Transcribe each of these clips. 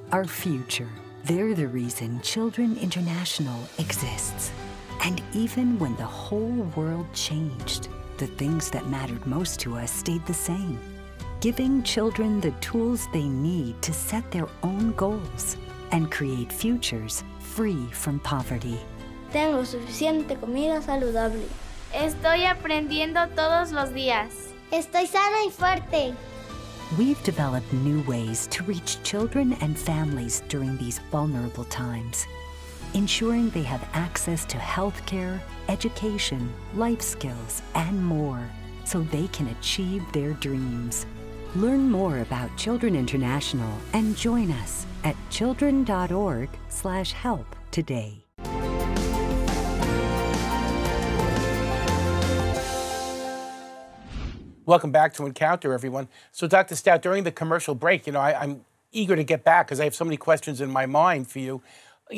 our future. They're the reason Children International exists. And even when the whole world changed, the things that mattered most to us stayed the same. Giving children the tools they need to set their own goals and create futures free from poverty. Tengo suficiente comida saludable. Estoy aprendiendo todos los días. Estoy sana y fuerte. We've developed new ways to reach children and families during these vulnerable times, ensuring they have access to healthcare, education, life skills, and more, so they can achieve their dreams. Learn more about Children International and join us at children.org/help today. Welcome back to Encounter, everyone. So, Dr. Stout, during the commercial break, I'm eager to get back because I have so many questions in my mind for you.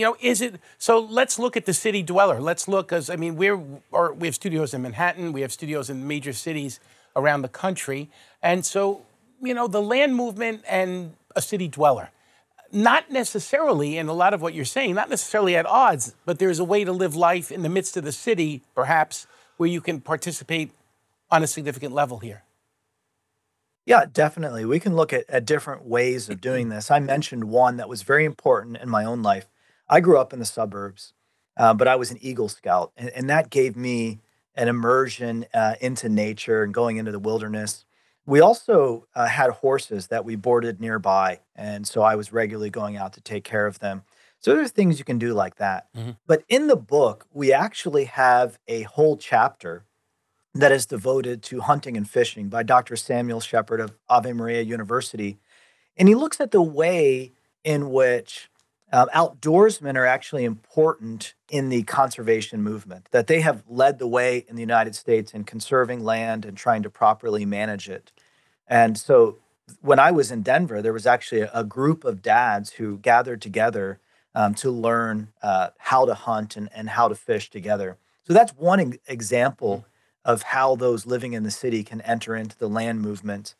So let's look at the city dweller. Let's look, because, we have studios in Manhattan, we have studios in major cities around the country. And so, the land movement and a city dweller, not necessarily, in a lot of what you're saying, not necessarily at odds, but there's a way to live life in the midst of the city, perhaps, where you can participate on a significant level here. Yeah, definitely. We can look at different ways of doing this. I mentioned one that was very important in my own life. I grew up in the suburbs, but I was an Eagle Scout, and that gave me an immersion into nature and going into the wilderness. We also had horses that we boarded nearby, and so I was regularly going out to take care of them. So there are things you can do like that. Mm-hmm. But in the book, we actually have a whole chapter that is devoted to hunting and fishing by Dr. Samuel Shepard of Ave Maria University. And he looks at the way in which outdoorsmen are actually important in the conservation movement, that they have led the way in the United States in conserving land and trying to properly manage it. And so when I was in Denver, there was actually a group of dads who gathered together to learn how to hunt and how to fish together. So that's one example of how those living in the city can enter into the land movement.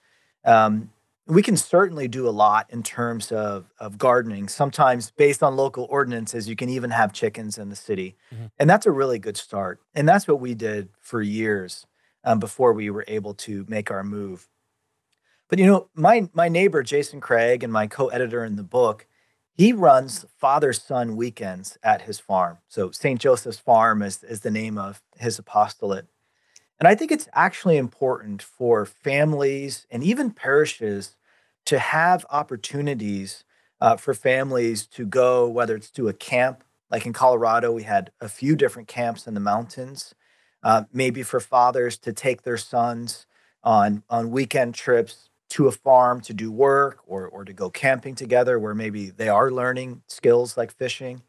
We can certainly do a lot in terms of gardening. Sometimes based on local ordinances, you can even have chickens in the city. Mm-hmm. And that's a really good start. And that's what we did for years before we were able to make our move. But my neighbor, Jason Craig, and my co-editor in the book, he runs father-son weekends at his farm. So St. Joseph's Farm is the name of his apostolate. And I think it's actually important for families and even parishes to have opportunities for families to go, whether it's to a camp, like in Colorado, we had a few different camps in the mountains, maybe for fathers to take their sons on weekend trips to a farm to do work or to go camping together where maybe they are learning skills like fishing.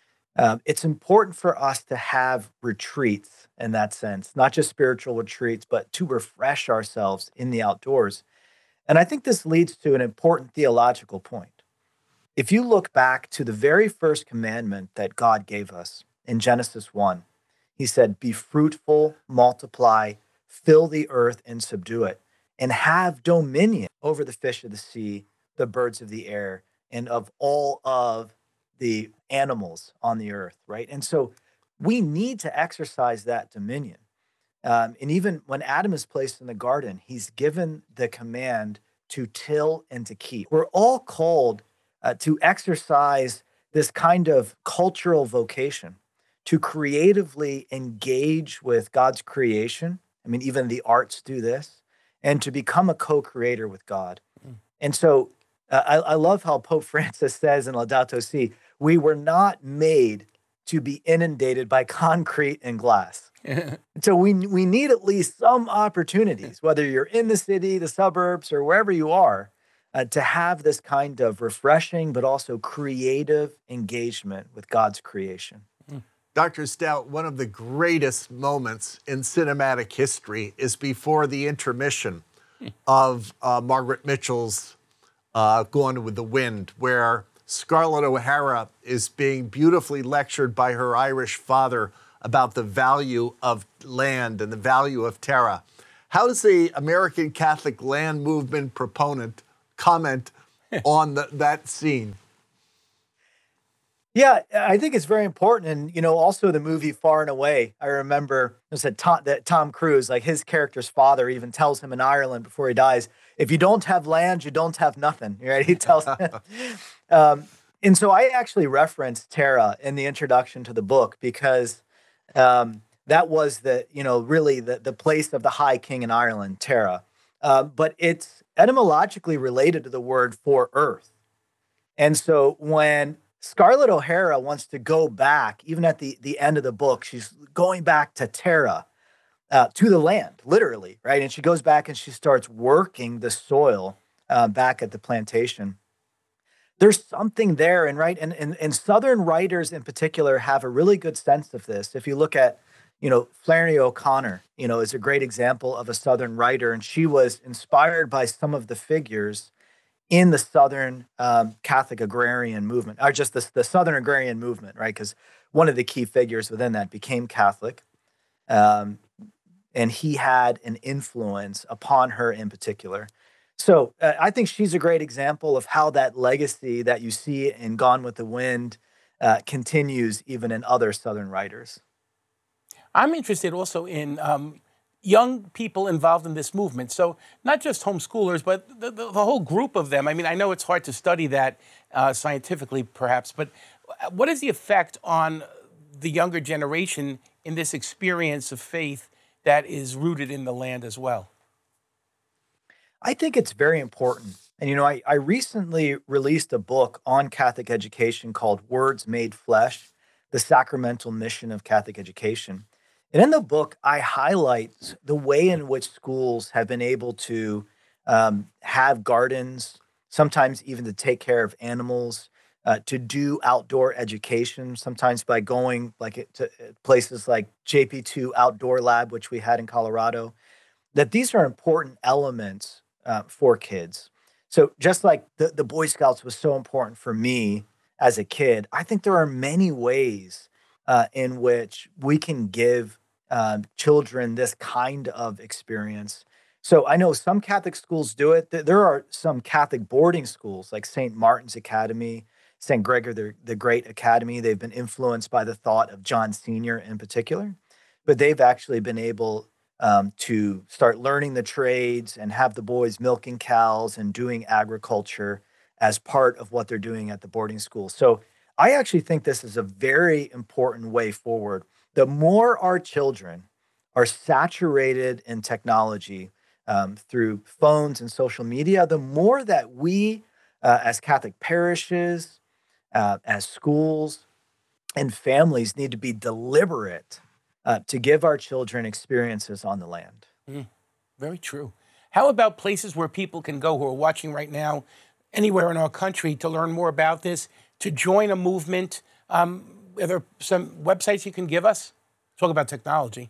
It's important for us to have retreats in that sense, not just spiritual retreats, but to refresh ourselves in the outdoors. And I think this leads to an important theological point. If you look back to the very first commandment that God gave us in Genesis 1, he said, "Be fruitful, multiply, fill the earth and subdue it, and have dominion over the fish of the sea, the birds of the air, and of all of the animals on the earth," right? And so we need to exercise that dominion. And even when Adam is placed in the garden, he's given the command to till and to keep. We're all called to exercise this kind of cultural vocation, to creatively engage with God's creation. Even the arts do this, and to become a co-creator with God. Mm. And so I love how Pope Francis says in Laudato Si, we were not made to be inundated by concrete and glass. So we need at least some opportunities, whether you're in the city, the suburbs, or wherever you are, to have this kind of refreshing but also creative engagement with God's creation. Dr. Stout, one of the greatest moments in cinematic history is before the intermission of Margaret Mitchell's Gone with the Wind, where Scarlett O'Hara is being beautifully lectured by her Irish father about the value of land and the value of terra. How does the American Catholic land movement proponent comment on that scene? Yeah, I think it's very important. And, also the movie Far and Away, I remember it said that Tom Cruise, like his character's father even tells him in Ireland before he dies, if you don't have land, you don't have nothing, right? He tells him. um, and so I actually referenced Tara in the introduction to the book because that was really the place of the High King in Ireland, Tara. But it's etymologically related to the word for earth. And so when Scarlett O'Hara wants to go back, even at the end of the book, she's going back to Tara, to the land, literally, right? And she goes back and she starts working the soil back at the plantation. There's something there, and right, and Southern writers in particular have a really good sense of this. If you look at, Flannery O'Connor, is a great example of a Southern writer, and she was inspired by some of the figures in the Southern Catholic agrarian movement, or just the Southern agrarian movement, right? Because one of the key figures within that became Catholic, and he had an influence upon her in particular. So I think she's a great example of how that legacy that you see in Gone with the Wind continues even in other Southern writers. I'm interested also in young people involved in this movement. So not just homeschoolers, but the whole group of them. I mean, I know it's hard to study that scientifically, perhaps, but what is the effect on the younger generation in this experience of faith that is rooted in the land as well? I think it's very important. And, I recently released a book on Catholic education called Words Made Flesh, The Sacramental Mission of Catholic Education. And in the book, I highlight the way in which schools have been able to have gardens, sometimes even to take care of animals, to do outdoor education, sometimes by going to places like JP2 Outdoor Lab, which we had in Colorado, that these are important elements for kids. So just like the Boy Scouts was so important for me as a kid, I think there are many ways in which we can give children this kind of experience. So I know some Catholic schools do it. There are some Catholic boarding schools like St. Martin's Academy, St. Gregor the Great Academy. They've been influenced by the thought of John Sr. in particular, but they've actually been able to start learning the trades and have the boys milking cows and doing agriculture as part of what they're doing at the boarding school. So I actually think this is a very important way forward. The more our children are saturated in technology through phones and social media, the more that we, as Catholic parishes, as schools and families, need to be deliberate to give our children experiences on the land. Very true. How about places where people can go who are watching right now, anywhere in our country, to learn more about this, to join a movement? Are there some websites you can give us? Talk about technology.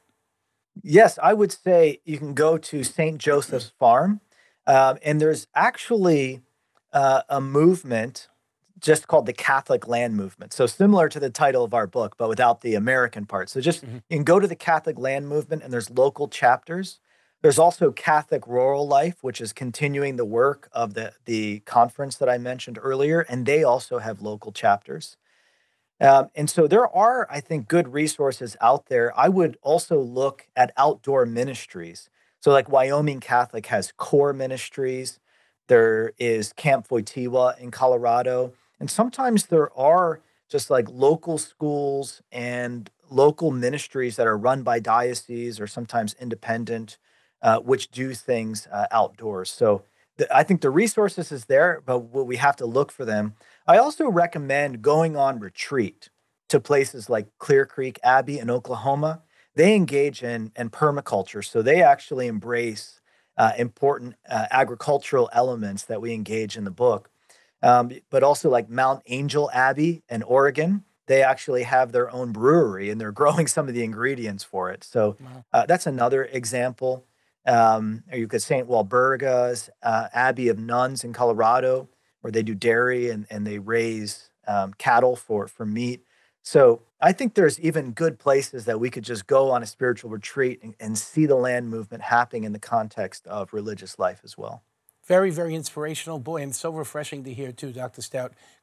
Yes, I would say you can go to St. Joseph's Farm, and there's actually a movement just called the Catholic Land Movement. So similar to the title of our book, but without the American part. So just you can go to the Catholic Land Movement, and there's local chapters. There's also Catholic Rural Life, which is continuing the work of the conference that I mentioned earlier, and they also have local chapters. And so there are, I think, good resources out there. I would also look at outdoor ministries. So like Wyoming Catholic has core ministries. There is Camp Wojtyła in Colorado. And sometimes there are just like local schools and local ministries that are run by dioceses or sometimes independent, which do things outdoors. So I think the resources is there, but we have to look for them. I also recommend going on retreat to places like Clear Creek Abbey in Oklahoma. They engage in permaculture, so they actually embrace important agricultural elements that we engage in the book. But also like Mount Angel Abbey in Oregon, they actually have their own brewery and they're growing some of the ingredients for it. So that's another example. Or you could St. Walburga's Abbey of Nuns in Colorado, where they do dairy and they raise cattle for meat. So I think there's even good places that we could just go on a spiritual retreat and see the land movement happening in the context of religious life as well. Very, very inspirational. Boy, and so refreshing to hear too, Dr. Stout.